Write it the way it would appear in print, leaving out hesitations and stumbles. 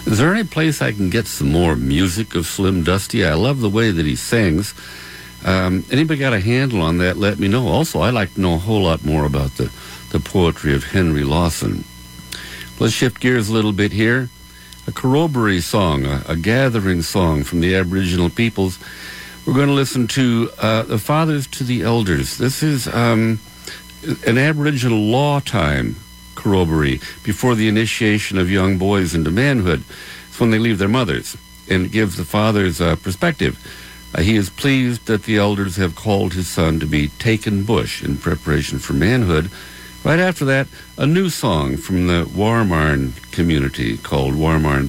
Is there any place I can get some more music of Slim Dusty? I love the way that he sings. Anybody got a handle on that, let me know. Also, I'd like to know a whole lot more about the poetry of Henry Lawson. Let's shift gears a little bit here. A corroboree song, a gathering song from the Aboriginal peoples. We're going to listen to The Fathers to the Elders. This is an Aboriginal law time corroboree before the initiation of young boys into manhood. It's when they leave their mothers, and it gives the father's perspective. He is pleased that the elders have called his son to be taken bush in preparation for manhood. Right after that, a new song from the Warmarn community called Warmarn